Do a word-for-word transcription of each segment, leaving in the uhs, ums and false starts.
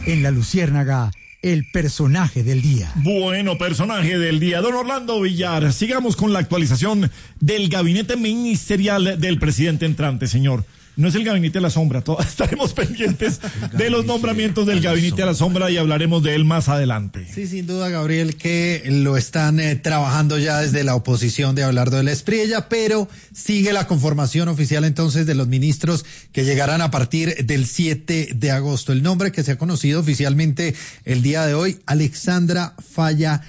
En La Luciérnaga, el personaje del día. Bueno, personaje del día, don Orlando Villar. Sigamos con la actualización del gabinete ministerial del presidente entrante, señor. No es el gabinete a la sombra, todos estaremos pendientes de los nombramientos del gabinete a la sombra y hablaremos de él más adelante. Sí, sin duda, Gabriel, que lo están eh, trabajando ya desde la oposición de Abelardo de la Espriella, pero sigue la conformación oficial entonces de los ministros que llegarán a partir del siete de agosto. El nombre que se ha conocido oficialmente el día de hoy, Alexandra Falla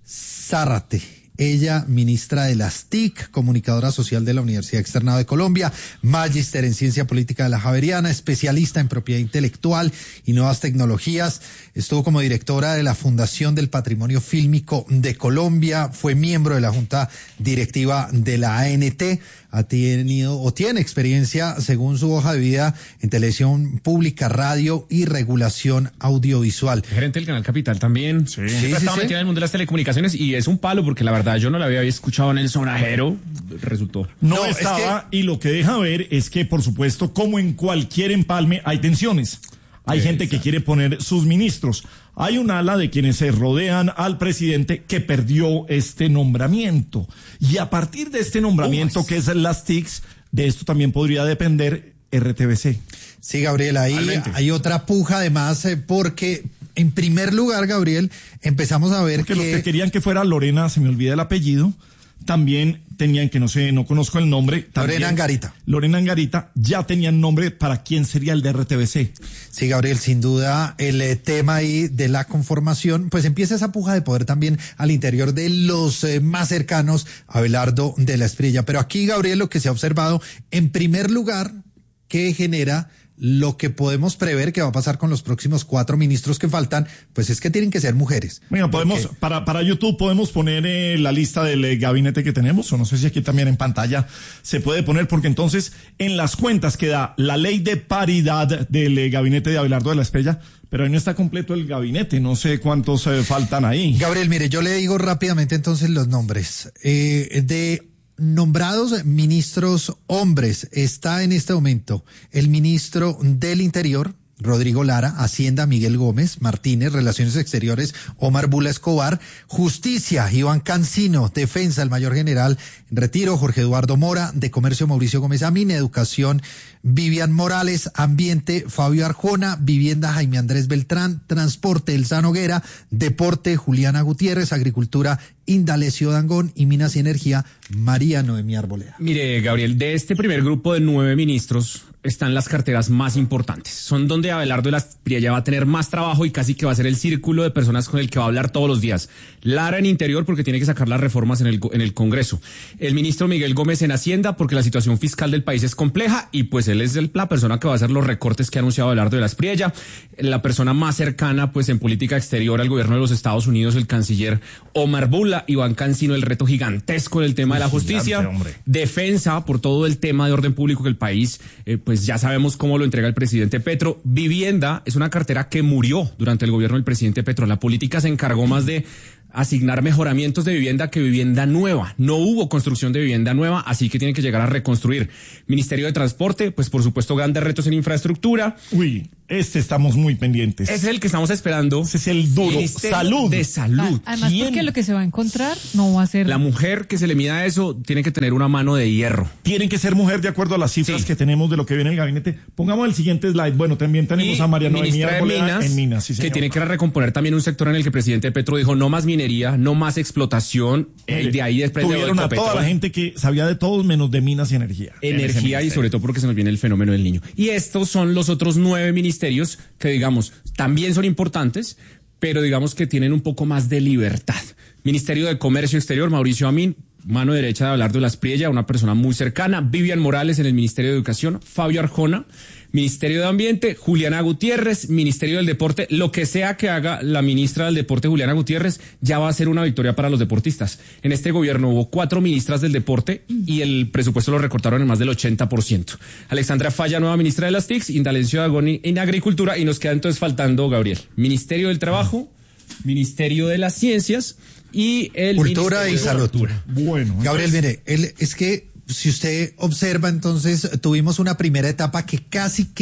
Zárate. Ella, ministra de las T I C, comunicadora social de la Universidad Externado de Colombia, magíster en ciencia política de la Javeriana, especialista en propiedad intelectual y nuevas tecnologías. Estuvo como directora de la Fundación del Patrimonio Fílmico de Colombia, fue miembro de la Junta Directiva de la A N T, ha tenido o tiene experiencia, según su hoja de vida, en televisión pública, radio y regulación audiovisual. Gerente del Canal Capital también. Sí, sí, sí, estaba sí. metida en el mundo de las telecomunicaciones y es un palo porque la verdad yo no la había escuchado en el sonajero, resultó. No, No, estaba, es que... y lo que deja ver es que, por supuesto, como en cualquier empalme, hay tensiones. Hay Exacto. gente que quiere poner sus ministros. Hay un ala de quienes se rodean al presidente que perdió este nombramiento. Y a partir de este nombramiento, oh, que es las T I C, de esto también podría depender R T V C. Sí, Gabriel, ahí Realmente. hay otra puja además, eh, porque en primer lugar, Gabriel, empezamos a ver porque que... los que querían que fuera Lorena, se me olvida el apellido, también tenían, que no sé, no conozco el nombre. También, Lorena Angarita. Lorena Angarita, ya tenían nombre para quién sería el de R T V C. Sí, Gabriel, sin duda, el eh, tema ahí de la conformación, pues empieza esa puja de poder también al interior de los eh, más cercanos a Abelardo de la Espriella. Pero aquí, Gabriel, lo que se ha observado, en primer lugar, que genera lo que podemos prever que va a pasar con los próximos cuatro ministros que faltan, pues es que tienen que ser mujeres. Bueno, podemos, porque... para, para YouTube podemos poner eh, la lista del eh, gabinete que tenemos, o no sé si aquí también en pantalla se puede poner, porque entonces en las cuentas que da la ley de paridad del eh, gabinete de Abelardo de la Espriella, pero ahí no está completo el gabinete, no sé cuántos eh, faltan ahí. Gabriel, mire, yo le digo rápidamente entonces los nombres. Eh, de nombrados ministros hombres, está en este momento el ministro del Interior, Rodrigo Lara; Hacienda, Miguel Gómez Martínez; Relaciones Exteriores, Omar Bula Escobar; Justicia, Iván Cancino; Defensa, el mayor general en retiro, Jorge Eduardo Mora; de Comercio, Mauricio Gómez Amín; Educación, Vivian Morales; Ambiente, Fabio Arjona; Vivienda, Jaime Andrés Beltrán; Transporte, Elsa Noguera; Deporte, Juliana Gutiérrez; Agricultura, Indalecio Dangón; y Minas y Energía, María Noemí Arboleda. Mire, Gabriel, de este primer grupo de nueve ministros están las carteras más importantes. Son donde Abelardo de la Espriella va a tener más trabajo y casi que va a ser el círculo de personas con el que va a hablar todos los días. Lara en Interior, porque tiene que sacar las reformas en el, en el Congreso. El ministro Miguel Gómez en Hacienda, porque la situación fiscal del país es compleja y pues él es el, la persona que va a hacer los recortes que ha anunciado Abelardo de la Espriella. La persona más cercana pues en política exterior al gobierno de los Estados Unidos, el canciller Omar Bula. Iván Cancino, el reto gigantesco del tema de la justicia. Gigante, Defensa, por todo el tema de orden público que el país eh, pues ya sabemos cómo lo entrega el presidente Petro. Vivienda es una cartera que murió durante el gobierno del presidente Petro. La política se encargó más de asignar mejoramientos de vivienda que vivienda nueva. No hubo construcción de vivienda nueva, así que tienen que llegar a reconstruir. Ministerio de Transporte, pues por supuesto grandes retos en infraestructura. Uy, este estamos muy pendientes. Ese es el que estamos esperando. Ese es el duro. Ministerio Salud. de Salud. Además, ¿Quién? porque lo que se va a encontrar no va a ser... La mujer que se le mida eso tiene que tener una mano de hierro. Tienen que ser mujer de acuerdo a las cifras Sí. que tenemos de lo que viene en el gabinete. Pongamos el siguiente slide. Bueno, también tenemos Y a María Noemí ministra de Arboleda Minas, en Minas, sí, que señor. tiene que recomponer también un sector en el que el presidente Petro dijo no más minería, no más explotación, eh, de ahí después de tuvieron a toda la gente que sabía de todos menos de minas y energía. energía y sobre todo porque se nos viene el fenómeno del niño. Y estos son los otros nueve ministerios que digamos también son importantes, pero digamos que tienen un poco más de libertad. Ministerio de Comercio Exterior, Mauricio Amín, mano derecha de Abelardo de la Espriella, una persona muy cercana. Vivian Morales en el Ministerio de Educación, Fabio Arjona, Ministerio de Ambiente, Juliana Gutiérrez, Ministerio del Deporte. Lo que sea que haga la ministra del Deporte, Juliana Gutiérrez, ya va a ser una victoria para los deportistas. En este gobierno hubo cuatro ministras del deporte y el presupuesto lo recortaron en más del ochenta por ciento. Alexandra Falla, nueva ministra de las T I C, Indalecio Dangón en Agricultura, y nos queda entonces faltando, Gabriel, Ministerio del Trabajo, Ministerio de las Ciencias y el Cultura Ministerio y Salud. Cultura. Bueno. Gabriel, mire, él, es que si usted observa, entonces tuvimos una primera etapa que casi que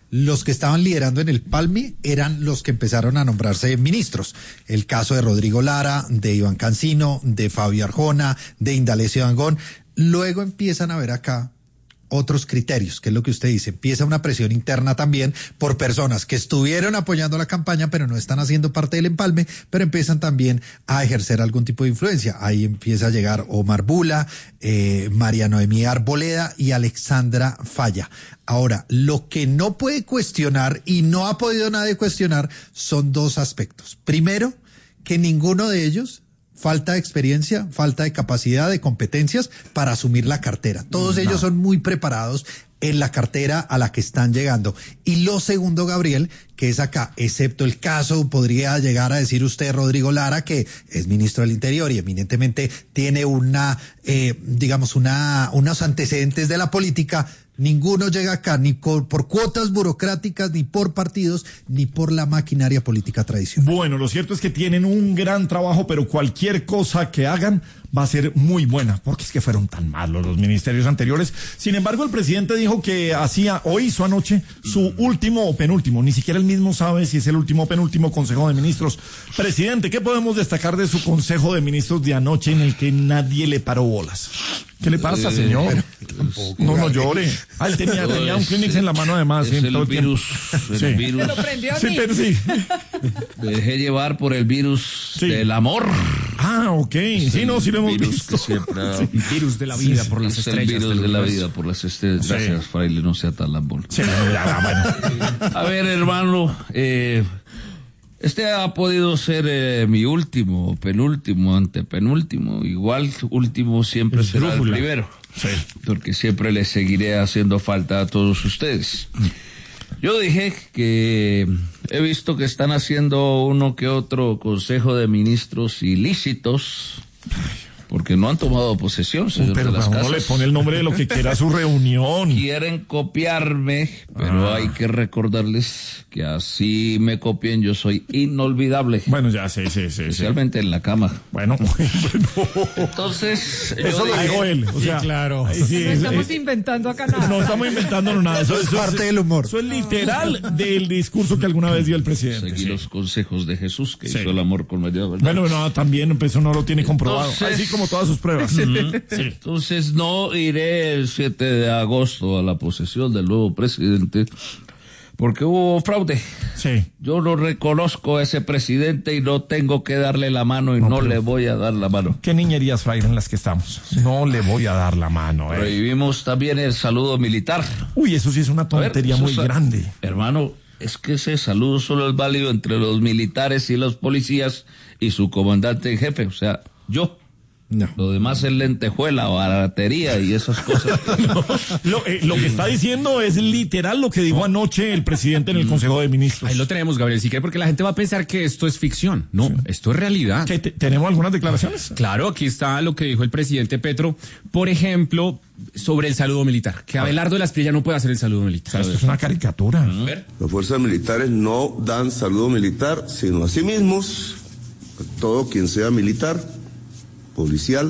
los que estaban liderando en el Palme eran los que empezaron a nombrarse ministros. El caso de Rodrigo Lara, de Iván Cancino, de Fabio Arjona, de Indalecio Dangond. Luego empiezan a ver acá otros criterios, que es lo que usted dice. Empieza una presión interna también por personas que estuvieron apoyando la campaña, pero no están haciendo parte del empalme, pero empiezan también a ejercer algún tipo de influencia. Ahí empieza a llegar Omar Bula, eh, María Noemí Arboleda y Alexandra Falla. Ahora, lo que no puede cuestionar y no ha podido nadie cuestionar son dos aspectos. Primero, que ninguno de ellos falta de experiencia, falta de capacidad, de competencias para asumir la cartera. Todos no. ellos son muy preparados en la cartera a la que están llegando. Y lo segundo, Gabriel, que es acá, excepto el caso, podría llegar a decir usted, Rodrigo Lara, que es ministro del Interior y eminentemente tiene una, eh, digamos, una, unos antecedentes de la política. Ninguno llega acá ni por, por cuotas burocráticas, ni por partidos, ni por la maquinaria política tradicional. Bueno, lo cierto es que tienen un gran trabajo, pero cualquier cosa que hagan va a ser muy buena, porque es que fueron tan malos los ministerios anteriores. Sin embargo, el presidente dijo que hacía, o hizo anoche, su último o penúltimo, ni siquiera él mismo sabe si es el último o penúltimo Consejo de Ministros. Presidente, ¿qué podemos destacar de su Consejo de Ministros de anoche en el que nadie le paró bolas? ¿Qué le pasa, señor? Eh, tampoco, no, no llore. Ah, él tenía, tenía un Kleenex en la mano además. Es sí, el todo el virus. El sí. virus. Se lo prendió a sí, mí. pero sí. Me dejé llevar por el virus sí. del amor. Ah, ok. Es sí, no, sí lo hemos virus visto. Que siempre ha... sí. Virus de la vida sí, por las es estrellas. El virus de la vida por las estrellas. Gracias, sí. Fraile, no sea tan lambón. Sí, ya, bueno. A ver, hermano, eh... este ha podido ser eh, mi último, penúltimo, antepenúltimo, igual último siempre el será brújula. el primero, sí. porque siempre le seguiré haciendo falta a todos ustedes. Yo dije que he visto que están haciendo uno que otro consejo de ministros ilícitos, porque no han tomado posesión, señor pero de las uno casas. le pone el nombre de lo que quiera a su reunión. Quieren copiarme, pero ah. hay que recordarles que así me copien, yo soy inolvidable. Bueno, ya, sí, sí, sí. Especialmente sí. en la cama. Bueno, bueno. Entonces... Eso lo dijo él. O sea, sí, claro. Sí, no es, estamos es, inventando acá nada. No estamos inventando nada. Eso, eso es eso parte es, del humor. Eso es literal del discurso que alguna vez dio el presidente. Seguí sí. los consejos de Jesús, que sí. hizo el amor con María, ¿verdad? Bueno, no, también eso no lo tiene comprobado. Entonces, así como todas sus pruebas. sí. Sí. Entonces no iré el siete de agosto a la posesión del nuevo presidente porque hubo fraude. Sí. Yo no reconozco a ese presidente y no tengo que darle la mano y no, no le voy a dar la mano. ¿Qué niñerías, Fraile, en las que estamos? No le voy a dar la mano. Eh. Prohibimos también el saludo militar. Uy, eso sí es una tontería ver, muy es, grande. Hermano, es que ese saludo solo es válido entre los militares y los policías y su comandante en jefe, o sea, yo. No. Lo demás es lentejuela, baratería y esas cosas. no, lo, eh, lo que está diciendo es literal lo que dijo anoche el presidente en el Consejo de Ministros. Ahí lo tenemos, Gabriel, si quiere, porque la gente va a pensar que esto es ficción. No, sí. Esto es realidad. ¿Te, ¿Tenemos algunas declaraciones? Claro, aquí está lo que dijo el presidente Petro, por ejemplo, sobre el saludo militar, que Abelardo de la Espriella no puede hacer el saludo militar. O sea, esto es una caricatura. A ver. Las fuerzas militares no dan saludo militar, sino a sí mismos, a todo quien sea militar, policial,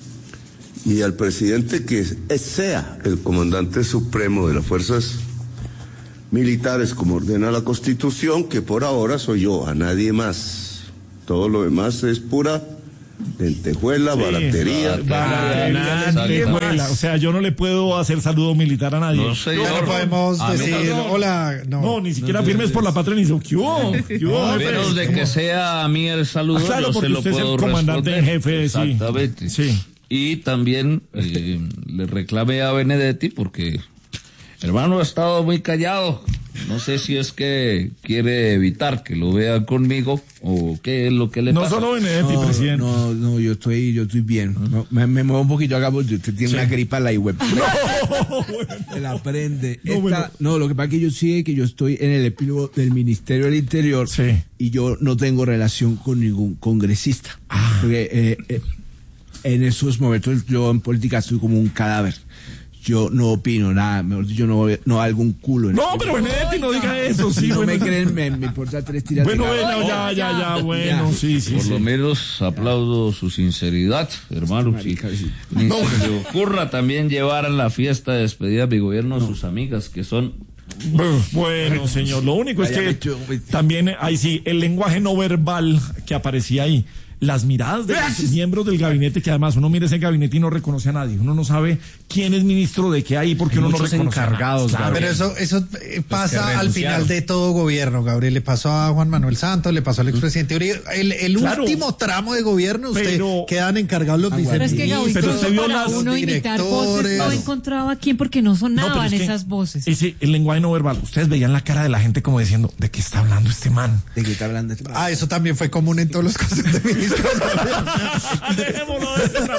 y al presidente que sea el comandante supremo de las fuerzas militares, como ordena la Constitución, que por ahora soy yo, a nadie más. Todo lo demás es pura lentejuela, sí, baratería. Baratería, lentejuela. O sea, yo no le puedo hacer saludo militar a nadie. No, señor. No podemos a decir, no, hola, no. No, ni siquiera no, firmes no, por la patria ni dice, ¿qué hubo? ¿Qué hubo? A menos de que sea a mí el saludo, ah, claro, yo porque se lo usted puedo es el comandante en jefe, exactamente. Sí. sí. Y también eh, le reclamé a Benedetti porque, hermano, ha estado muy callado. No sé si es que quiere evitar que lo vean conmigo o qué es lo que le no pasa. No solo Benedetti, no, presidente. No, no, yo estoy, yo estoy bien. No, me, me muevo un poquito acá porque usted tiene sí. una gripa la web. No, bueno. Se la prende. No, Esta, bueno. no, lo que pasa es que yo sí que yo estoy en el epílogo del Ministerio del Interior sí. y yo no tengo relación con ningún congresista. Ah. Porque eh, eh, en esos momentos yo en política estoy como un cadáver. Yo no opino nada, mejor dicho, no, no hago un culo. En no, este pero Benedetti no diga eso, sí. Si no bueno. me creen, me, me importa tres tiras bueno, de bueno, ya, ya, ya, bueno, ya. sí, sí. Por sí. lo menos aplaudo su sinceridad, hermano. Marica, si, sí. Ni no. se le ocurra también llevar a la fiesta de despedida de mi gobierno a sus amigas, que son Bueno, señor, lo único es que también, ahí sí, el lenguaje no verbal que aparecía ahí, las miradas de los miembros del gabinete, que además uno mira ese gabinete y no reconoce a nadie, uno no sabe quién es ministro de qué ahí, porque Hay uno no muchos reconoce encargados, a nadie. Claro. Pero eso, eso eh, pasa al final renunciaron. de todo gobierno, Gabriel. Le pasó a Juan Manuel Santos, le pasó al expresidente Uribe. El, el Claro. último tramo de gobierno, usted Pero- quedan encargados los Pero es que viceministros. Pero Gabriel, usted vio para las- uno imitar voces, directores. no encontraba a quién porque no No, pero sonaban es que esas voces. Ese, el lenguaje no verbal, ustedes veían la cara de la gente como diciendo, ¿de qué está hablando este man? ¿De qué está hablando este man? Ah, eso también fue común en todos los consejos de ministros. Dejémoslo de esta